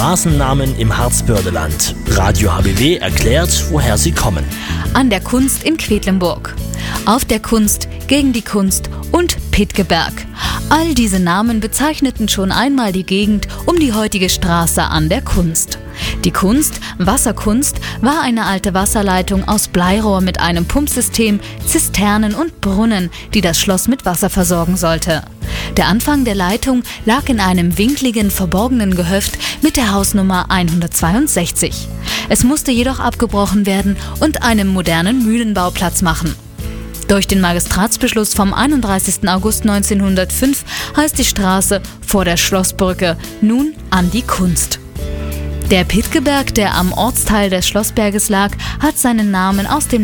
Straßennamen im Harzbördeland. Radio HBW erklärt, woher sie kommen. An der Kunst in Quedlinburg, auf der Kunst, gegen die Kunst und Pittgeberg. All diese Namen bezeichneten schon einmal die Gegend um die heutige Straße an der Kunst. Die Kunst, Wasserkunst, war eine alte Wasserleitung aus Bleirohr mit einem Pumpsystem, Zisternen und Brunnen, die das Schloss mit Wasser versorgen sollte. Der Anfang der Leitung lag in einem winkligen, verborgenen Gehöft mit der Hausnummer 162. Es musste jedoch abgebrochen werden und einem modernen Mühlenbau Platz machen. Durch den Magistratsbeschluss vom 31. August 1905 heißt die Straße vor der Schlossbrücke nun an die Kunst. Der Pittgeberg, der am Ortsteil des Schlossberges lag, hat seinen Namen aus dem